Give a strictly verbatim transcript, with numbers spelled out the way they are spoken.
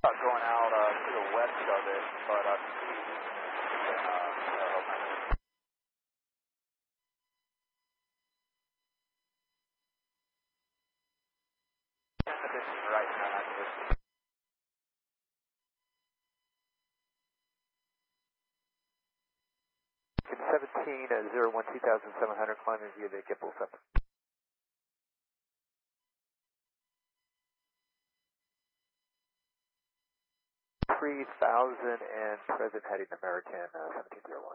Going out uh, to the west of it, but I see uh, position right now. seventeen uh, zero one two thousand seven hundred climbing via the Gipple seven. three thousand and present heading American uh, seventeen zero one.